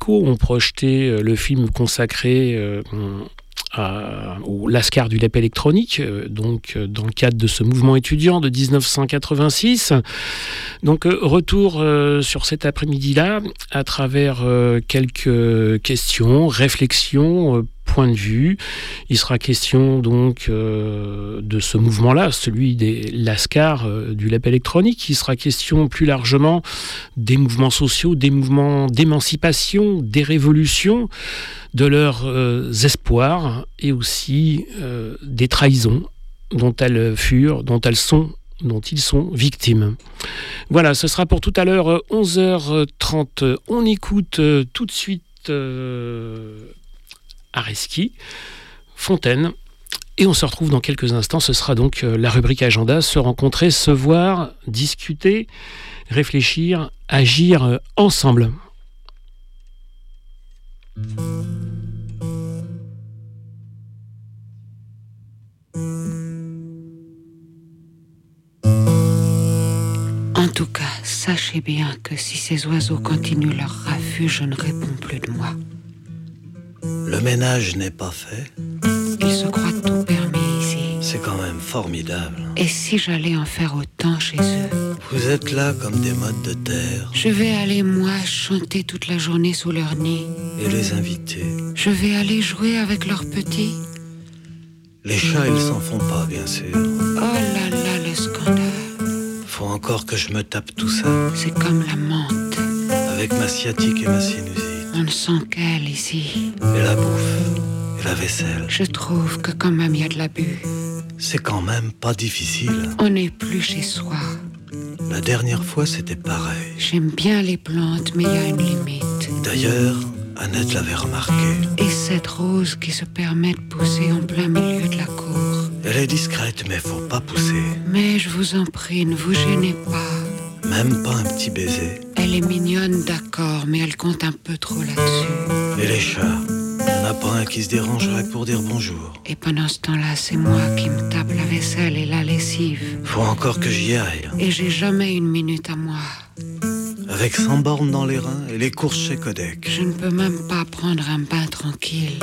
locaux ont projeté le film consacré au Lascar du LEP électronique, donc dans le cadre de ce mouvement étudiant de 1986. Donc retour sur cet après-midi-là à travers quelques questions, réflexions, points de vue. Il sera question donc de ce mouvement-là, celui des Lascars du LEP électronique. Il sera question plus largement des mouvements sociaux, des mouvements d'émancipation, des révolutions, de leurs espoirs et aussi des trahisons dont elles furent, dont ils sont victimes. Voilà, ce sera pour tout à l'heure 11h30. On écoute tout de suite Areski, Fontaine, et on se retrouve dans quelques instants. Ce sera donc la rubrique agenda, se rencontrer, se voir, discuter, réfléchir, agir ensemble. En tout cas, sachez bien que si ces oiseaux continuent leur raffut, je ne réponds plus de moi. Le ménage n'est pas fait. Ils se croient tout permis ici. C'est quand même formidable. Et si j'allais en faire autant chez eux? Vous êtes là comme des mottes de terre. Je vais aller, moi, chanter toute la journée sous leur nid. Et les inviter. Je vais aller jouer avec leurs petits. Les chats, ils s'en font pas, bien sûr. Oh là là, le scandale. Faut encore que je me tape tout ça. C'est comme la menthe. Avec ma sciatique et ma sinusite. On ne sent qu'elle ici. Et la bouffe. Et la vaisselle. Je trouve que quand même il y a de l'abus. C'est quand même pas difficile. On n'est plus chez soi. La dernière fois, c'était pareil. J'aime bien les plantes, mais il y a une limite. D'ailleurs, Annette l'avait remarqué. Et cette rose qui se permet de pousser en plein milieu de la cour. Elle est discrète, mais faut pas pousser. Mais je vous en prie, ne vous gênez pas. Même pas un petit baiser. Elle est mignonne, d'accord, mais elle compte un peu trop là-dessus. Et les chats? Il n'y en a pas un qui se dérangerait pour dire bonjour. Et pendant ce temps-là, c'est moi qui me tape la vaisselle et la lessive. Faut encore que j'y aille. Et j'ai jamais une minute à moi. Avec 100 bornes dans les reins et les courses chez Codec. Je ne peux même pas prendre un bain tranquille.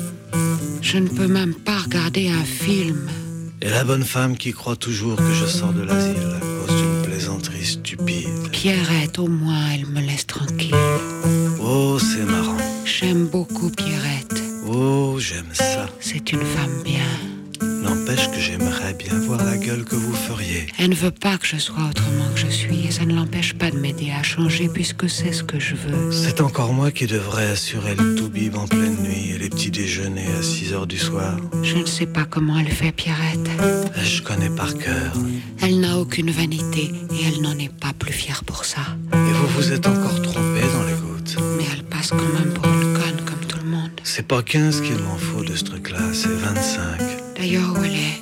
Je ne peux même pas regarder un film. Et la bonne femme qui croit toujours que je sors de l'asile à cause d'une plaisanterie stupide. Pierrette, au moins, elle me laisse tranquille. Oh, c'est marrant. J'aime beaucoup Pierrette. Oh, j'aime ça. C'est une femme bien. N'empêche que j'aimerais bien voir la gueule que vous feriez. Elle ne veut pas que je sois autrement que je suis et ça ne l'empêche pas de m'aider à changer puisque c'est ce que je veux. C'est encore moi qui devrais assurer le tout-bib en pleine nuit et les petits déjeuners à 6h du soir. Je ne sais pas comment elle fait, Pierrette. Je connais par cœur. Elle n'a aucune vanité et elle n'en est pas plus fière pour ça. Et vous vous êtes encore trompé dans les gouttes. Mais elle passe quand même pour une conne comme tout le monde. C'est pas 15 qu'il m'en faut de ce truc-là, c'est 25. D'ailleurs, où elle est?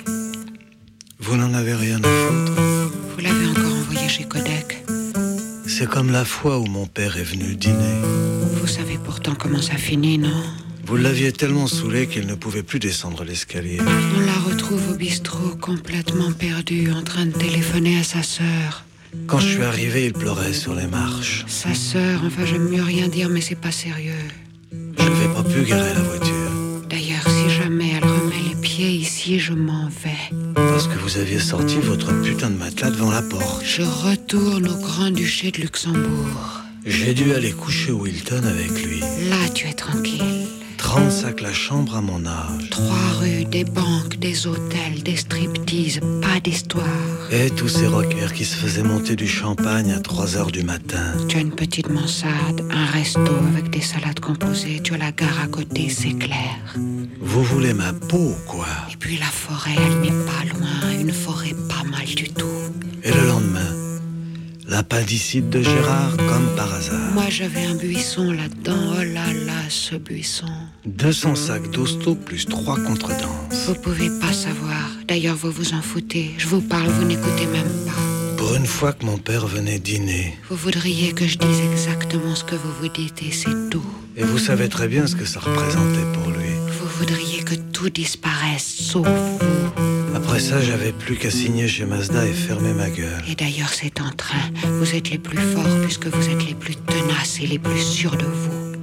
Vous n'en avez rien à foutre. Vous l'avez encore envoyée chez Codec. C'est comme la fois où mon père est venu dîner. Vous savez pourtant comment ça finit, non? Vous l'aviez tellement saoulé qu'il ne pouvait plus descendre l'escalier. On la retrouve au bistrot, complètement perdue, en train de téléphoner à sa sœur. Quand je suis arrivé, il pleurait sur les marches. Sa sœur, enfin j'aime mieux rien dire, mais c'est pas sérieux. Je n'avais pas pu garer la voiture. D'ailleurs, si jamais elle remet les pieds ici, je m'en vais. Parce que vous aviez sorti votre putain de matelas devant la porte. Je retourne au Grand-Duché de Luxembourg. J'ai dû aller coucher au Hilton avec lui. Là, tu es tranquille. 30 sacs la chambre à mon âge. 3 rues, des banques, des hôtels, des striptease, pas d'histoire. Et tous ces rockers qui se faisaient monter du champagne à 3h du matin. Tu as une petite mansarde, un resto avec des salades composées, tu as la gare à côté, c'est clair. Vous voulez ma peau, quoi? Et puis la forêt, elle n'est pas loin, une forêt pas mal du tout. Et le lendemain, l'appendicite de Gérard, comme par hasard. Moi, j'avais un buisson là-dedans, oh là là, ce buisson. 200 sacs d'hosto plus 3 contredanses. Vous pouvez pas savoir. D'ailleurs, vous vous en foutez. Je vous parle, vous n'écoutez même pas. Pour une fois que mon père venait dîner. Vous voudriez que je dise exactement ce que vous vous dites et c'est tout. Et vous savez très bien ce que ça représentait pour lui. Vous voudriez que tout disparaisse, sauf vous. Après ça, j'avais plus qu'à signer chez Mazda et fermer ma gueule. Et d'ailleurs, c'est en train. Vous êtes les plus forts puisque vous êtes les plus tenaces et les plus sûrs de vous.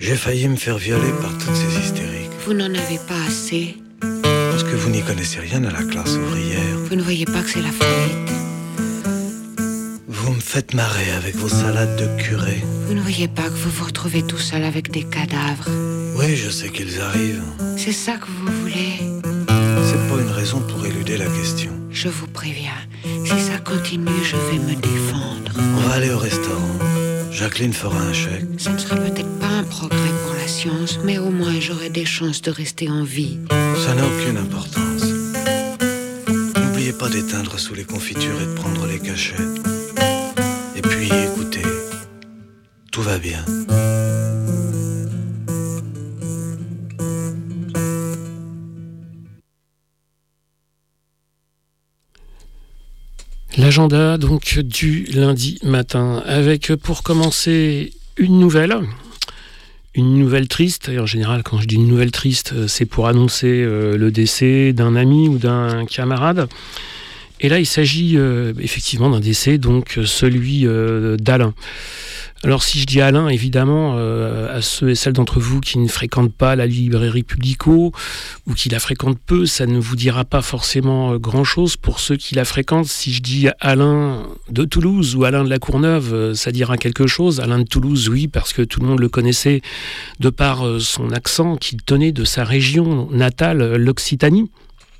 J'ai failli me faire violer par toutes ces hystériques. Vous n'en avez pas assez. Parce que vous n'y connaissez rien à la classe ouvrière. Vous ne voyez pas que c'est la faillite. Vous me faites marrer avec vos salades de curé. Vous ne voyez pas que vous vous retrouvez tout seul avec des cadavres. Oui, je sais qu'ils arrivent. C'est ça que vous voulez. C'est pas une raison pour éluder la question. Je vous préviens, si ça continue, je vais me défendre. On va aller au restaurant. Jacqueline fera un chèque. Ça ne sera peut-être pas un progrès pour la science, mais au moins j'aurai des chances de rester en vie. Ça n'a aucune importance. N'oubliez pas d'éteindre sous les confitures et de prendre les cachets. Et puis, écoutez, tout va bien. L'agenda donc du lundi matin avec pour commencer une nouvelle triste. Et en général quand je dis une nouvelle triste c'est pour annoncer le décès d'un ami ou d'un camarade. Et là il s'agit effectivement d'un décès, donc celui d'Alain. Alors si je dis Alain, évidemment, à ceux et celles d'entre vous qui ne fréquentent pas la librairie Publico ou qui la fréquentent peu, ça ne vous dira pas forcément grand-chose. Pour ceux qui la fréquentent, si je dis Alain de Toulouse ou Alain de la Courneuve, ça dira quelque chose. Alain de Toulouse, oui, parce que tout le monde le connaissait de par son accent qu'il tenait de sa région natale, l'Occitanie.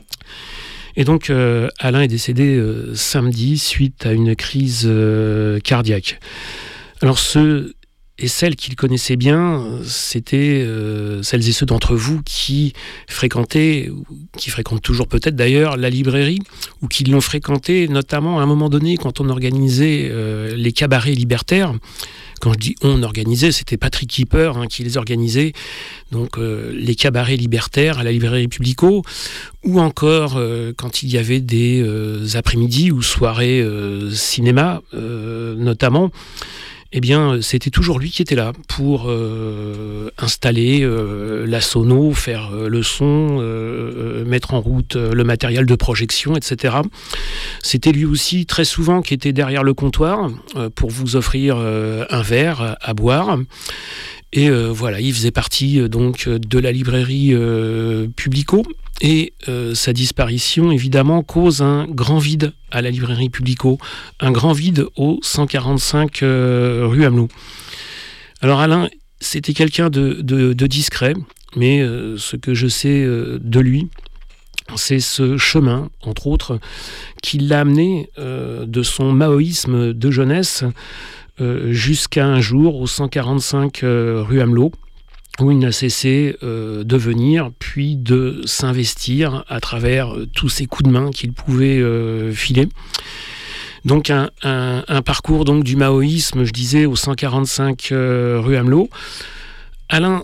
Et donc Alain est décédé samedi suite à une crise cardiaque. Alors ceux et celles qui le connaissaient bien, c'était celles et ceux d'entre vous qui fréquentaient, ou qui fréquentent toujours peut-être d'ailleurs, la librairie, ou qui l'ont fréquenté notamment à un moment donné quand on organisait les cabarets libertaires. Quand je dis on organisait, c'était Patrick Kipper qui les organisait, donc les cabarets libertaires à la librairie Publico, ou encore quand il y avait des après-midi ou soirées cinéma notamment. Eh bien, c'était toujours lui qui était là pour installer la sono, faire le son, mettre en route le matériel de projection, etc. C'était lui aussi, très souvent, qui était derrière le comptoir pour vous offrir un verre à boire. Et voilà, il faisait partie donc de la librairie Publico. Et sa disparition, évidemment, cause un grand vide à la librairie Publico, un grand vide au 145 rue Amelot. Alors Alain, c'était quelqu'un de discret, mais ce que je sais de lui, c'est ce chemin, entre autres, qui l'a amené de son maoïsme de jeunesse jusqu'à un jour au 145 rue Amelot, où il n'a cessé de venir, puis de s'investir à travers tous ces coups de main qu'il pouvait filer. Donc un parcours donc, du maoïsme, je disais, au 145 rue Amelot. Alain,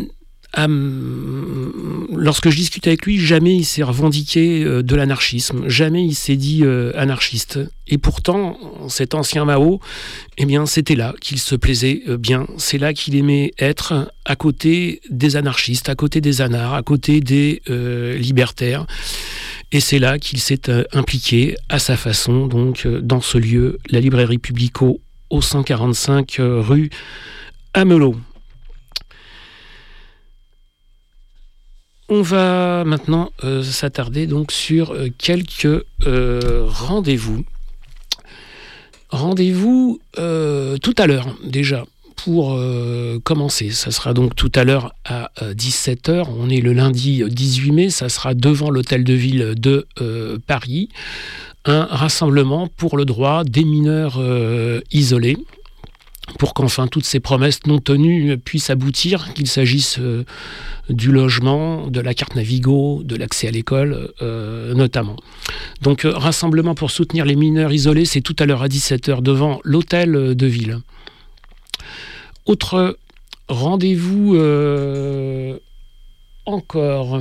lorsque je discute avec lui, jamais il s'est revendiqué de l'anarchisme, jamais il s'est dit anarchiste. Et pourtant, cet ancien Mao, eh bien, c'était là qu'il se plaisait bien. C'est là qu'il aimait être, à côté des anarchistes, à côté des anards, à côté des libertaires. Et c'est là qu'il s'est impliqué à sa façon, donc dans ce lieu, la librairie Publico, au 145 rue Amelot. On va maintenant s'attarder donc sur quelques rendez-vous. Rendez-vous tout à l'heure déjà pour commencer. Ça sera donc tout à l'heure à 17h. On est le lundi 18 mai. Ça sera devant l'hôtel de ville de Paris. Un rassemblement pour le droit des mineurs isolés, pour qu'enfin toutes ces promesses non tenues puissent aboutir, qu'il s'agisse du logement, de la carte Navigo, de l'accès à l'école notamment. Donc rassemblement pour soutenir les mineurs isolés, c'est tout à l'heure à 17h devant l'hôtel de ville. Autre rendez-vous encore,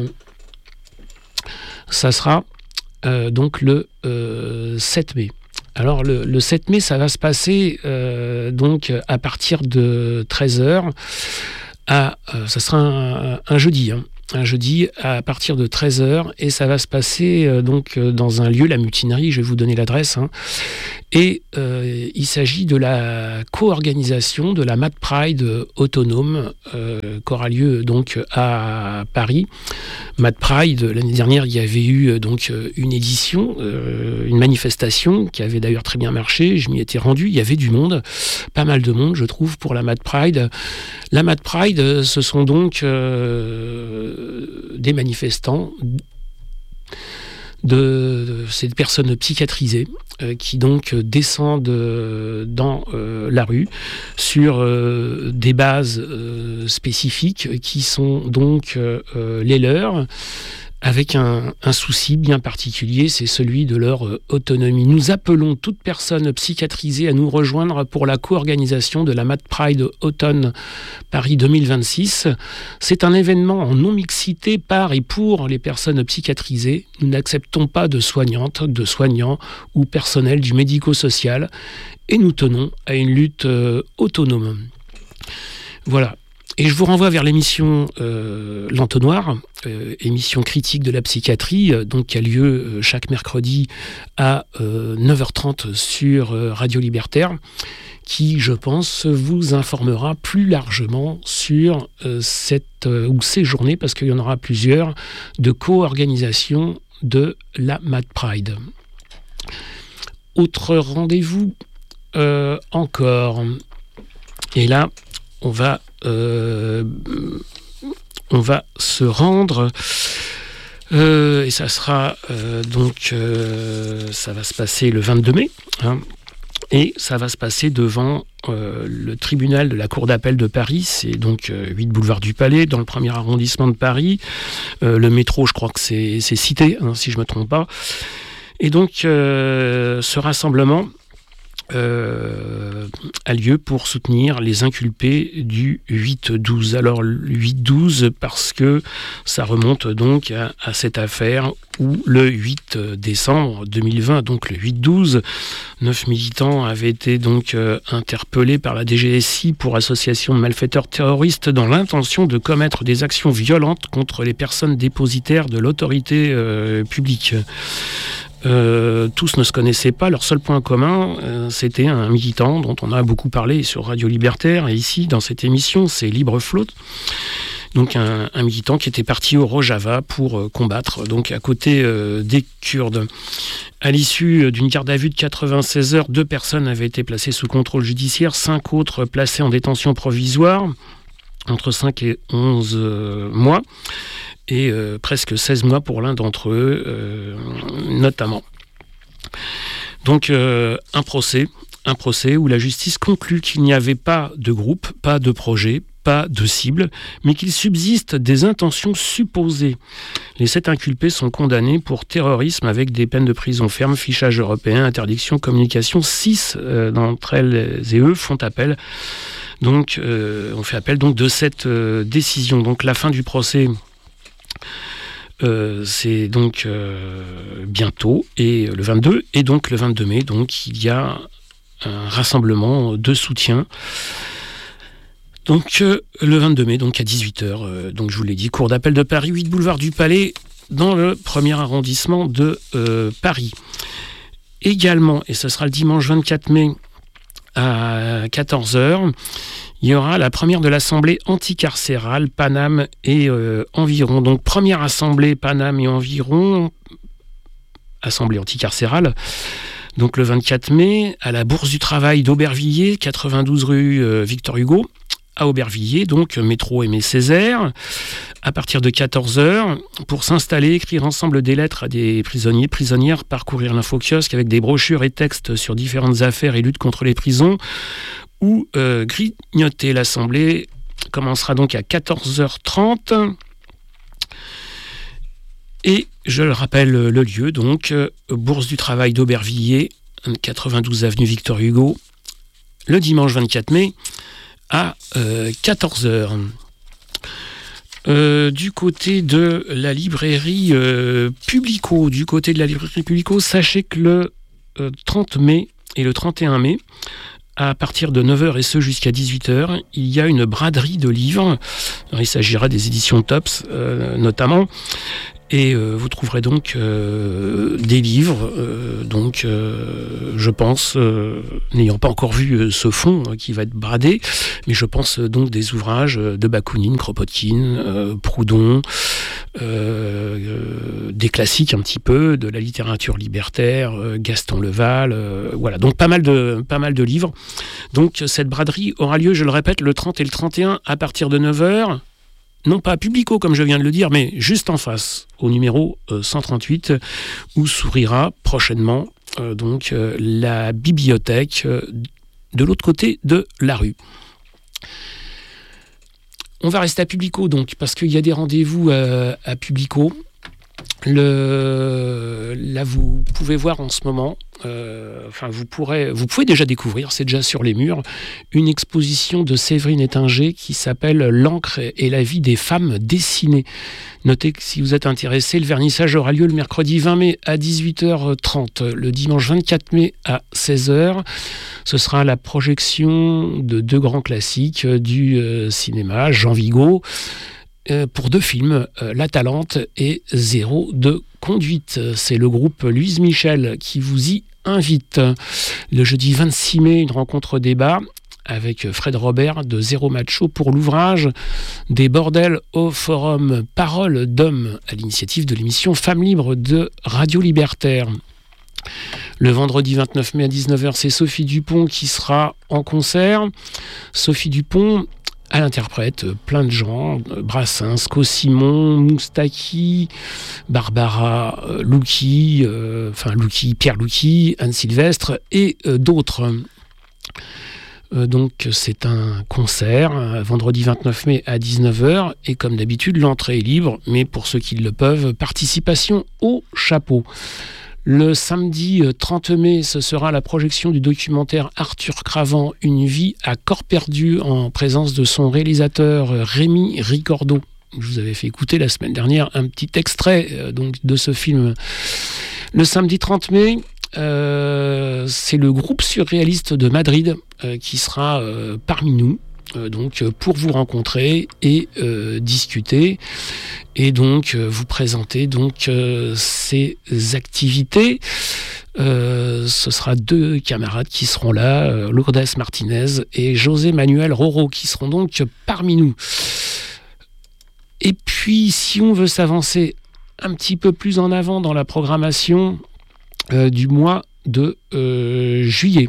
ça sera donc le 7 mai. Alors le 7 mai, ça va se passer donc à partir de 13h. Ça sera un jeudi. Un jeudi à partir de 13h. Et ça va se passer donc dans un lieu, la Mutinerie, je vais vous donner l'adresse. Et il s'agit de la co-organisation de la Mad Pride autonome qui aura lieu donc à Paris. Mad Pride, l'année dernière, il y avait eu donc une édition, une manifestation qui avait d'ailleurs très bien marché. Je m'y étais rendu, il y avait du monde, pas mal de monde, je trouve, pour la Mad Pride. La Mad Pride, ce sont donc des manifestants, ces personnes psychiatrisées qui donc descendent dans la rue sur des bases spécifiques qui sont donc les leurs, avec un souci bien particulier, c'est celui de leur autonomie. Nous appelons toute personne psychiatrisée à nous rejoindre pour la co-organisation de la Mad Pride Automne Paris 2026. C'est un événement en non-mixité par et pour les personnes psychiatrisées. Nous n'acceptons pas de soignantes, de soignants ou personnel du médico-social et nous tenons à une lutte autonome. Voilà. Et je vous renvoie vers l'émission L'Entonnoir, émission critique de la psychiatrie, donc qui a lieu chaque mercredi à 9h30 sur Radio Libertaire, qui, je pense, vous informera plus largement sur ces journées, parce qu'il y en aura plusieurs, de co-organisation de la Mad Pride. Autre rendez-vous encore. Et là, on va se rendre et ça sera ça va se passer le 22 mai et ça va se passer devant le tribunal de la Cour d'appel de Paris. C'est donc 8 boulevard du Palais, dans le 1er arrondissement de Paris. Le métro, je crois que c'est Cité, si je ne me trompe pas. Et donc ce rassemblement a lieu pour soutenir les inculpés du 8-12. Alors le 8-12 parce que ça remonte donc à cette affaire où le 8 décembre 2020, donc le 8-12, 9 militants avaient été donc interpellés par la DGSI pour association de malfaiteurs terroristes dans l'intention de commettre des actions violentes contre les personnes dépositaires de l'autorité publique. Tous ne se connaissaient pas, leur seul point commun, c'était un militant dont on a beaucoup parlé sur Radio Libertaire, et ici, dans cette émission, c'est Libre Flotte, donc un militant qui était parti au Rojava pour combattre, donc à côté des Kurdes. À l'issue d'une garde à vue de 96 heures, 2 personnes avaient été placées sous contrôle judiciaire, 5 autres placées en détention provisoire, entre 5 et 11 mois, et presque 16 mois pour l'un d'entre eux, notamment. Donc un procès où la justice conclut qu'il n'y avait pas de groupe, pas de projet, pas de cible, mais qu'il subsiste des intentions supposées. Les 7 inculpés sont condamnés pour terrorisme avec des peines de prison ferme, fichage européen, interdiction, communication. 6 d'entre elles et eux font appel. Donc on fait appel donc de cette décision. Donc la fin du procès, c'est donc bientôt, et le 22, et donc le 22 mai, donc il y a un rassemblement de soutien. Donc le 22 mai, donc à 18h, donc je vous l'ai dit, Cour d'appel de Paris, 8 boulevard du Palais, dans le 1er arrondissement de Paris. Également, et ce sera le dimanche 24 mai à 14h, il y aura la première de l'Assemblée anticarcérale Paname et Environ. Donc première Assemblée Paname et Environ, Assemblée anticarcérale, donc le 24 mai, à la Bourse du Travail d'Aubervilliers, 92 rue Victor Hugo, à Aubervilliers, donc métro Aimé Césaire, à partir de 14h, pour s'installer, écrire ensemble des lettres à des prisonniers, prisonnières, parcourir l'infokiosque avec des brochures et textes sur différentes affaires et lutte contre les prisons, ou grignoter. L'Assemblée commencera donc à 14h30. Et je le rappelle, le lieu, donc, Bourse du Travail d'Aubervilliers, 92 avenue Victor Hugo, le dimanche 24 mai, à 14h. Du côté de la librairie Publico, sachez que le 30 mai et le 31 mai, à partir de 9h et ce jusqu'à 18h, il y a une braderie de livres Alors, il s'agira des éditions Tops notamment. Et vous trouverez donc des livres, je pense, n'ayant pas encore vu ce fond qui va être bradé, mais je pense donc des ouvrages de Bakounine, Kropotkin, Proudhon, des classiques un petit peu, de la littérature libertaire, Gaston Leval, voilà, donc pas mal de livres. Donc cette braderie aura lieu, je le répète, le 30 et le 31 à partir de 9h. Non pas à Publico, comme je viens de le dire, mais juste en face, au numéro 138, où s'ouvrira prochainement la bibliothèque de l'autre côté de la rue. On va rester à Publico, donc, parce qu'il y a des rendez-vous à Publico. Là, vous pouvez voir en ce moment, vous pouvez déjà découvrir, c'est déjà sur les murs, une exposition de Séverine Ettinger qui s'appelle « L'encre et la vie des femmes dessinées ». Notez que si vous êtes intéressé, le vernissage aura lieu le mercredi 20 mai à 18h30, le dimanche 24 mai à 16h. Ce sera la projection de 2 grands classiques du cinéma, Jean Vigo, pour 2 films, La Talente et Zéro de conduite. C'est le groupe Louise Michel qui vous y invite. Le jeudi 26 mai, une rencontre débat avec Fred Robert de Zéro Macho pour l'ouvrage Des bordels au forum Parole d'Homme, à l'initiative de l'émission Femmes Libres de Radio Libertaire. Le vendredi 29 mai à 19h, c'est Sophie Dupont qui sera en concert. Sophie Dupont, elle interprète plein de gens, Brassens, Cossimon, Moustaki, Barbara Louki, Pierre Louki, Anne Sylvestre et d'autres. Donc c'est un concert, vendredi 29 mai à 19h, et comme d'habitude, l'entrée est libre, mais pour ceux qui le peuvent, participation au chapeau. Le samedi 30 mai, ce sera la projection du documentaire Arthur Cravant, Une vie à corps perdu, en présence de son réalisateur Rémi Ricordo. Je vous avais fait écouter la semaine dernière un petit extrait de ce film. Le samedi 30 mai, c'est le groupe surréaliste de Madrid qui sera parmi nous. Pour vous rencontrer et discuter et donc vous présenter ces activités. Ce sera 2 camarades qui seront là, Lourdes Martinez et José Manuel Roro, qui seront donc parmi nous. Et puis si on veut s'avancer un petit peu plus en avant dans la programmation du mois de juillet,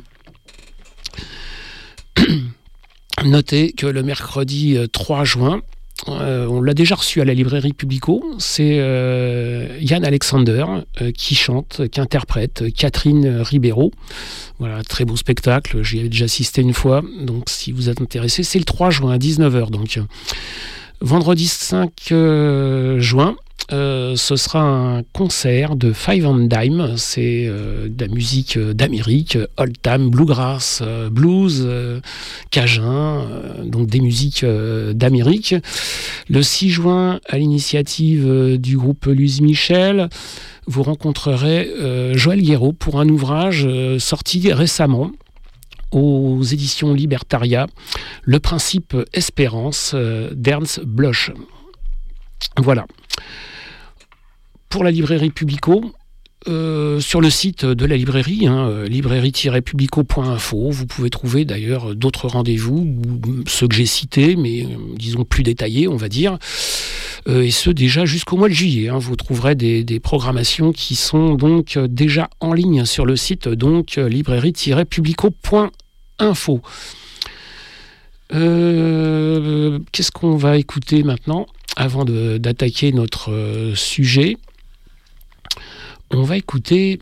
notez que le mercredi 3 juin, on l'a déjà reçu à la librairie Publico, c'est Yann Alexander qui chante, qui interprète Catherine Ribeiro. Voilà, très beau spectacle, j'y avais déjà assisté une fois, donc si vous êtes intéressé, c'est le 3 juin à 19h. Donc. Vendredi 5 juin, ce sera un concert de Five and Dime, c'est de la musique d'Amérique, old time, bluegrass, blues, cajun, donc des musiques d'Amérique. Le 6 juin, à l'initiative du groupe Louise Michel, vous rencontrerez Joël Guéraud pour un ouvrage sorti récemment aux éditions Libertaria, Le principe espérance d'Ernst Bloch. Voilà. Pour la librairie Publico, sur le site de la librairie, librairie-publico.info, vous pouvez trouver d'ailleurs d'autres rendez-vous, ceux que j'ai cités, mais disons plus détaillés, on va dire, et ceux déjà jusqu'au mois de juillet. Vous trouverez des programmations qui sont donc déjà en ligne sur le site, donc librairie-publico.info. Qu'est-ce qu'on va écouter maintenant avant d'attaquer notre sujet? On va écouter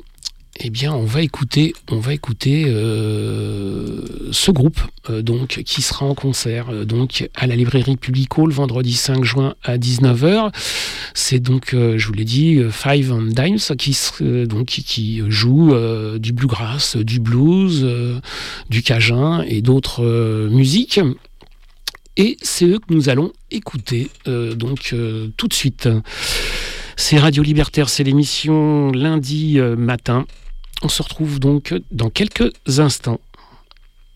ce groupe qui sera en concert à la librairie Publico le vendredi 5 juin à 19h. C'est donc, je vous l'ai dit, Five and Dimes qui joue du bluegrass, du blues, du cajun et d'autres musiques. Et c'est eux que nous allons écouter tout de suite. C'est Radio Libertaire, c'est l'émission lundi matin. On se retrouve donc dans quelques instants.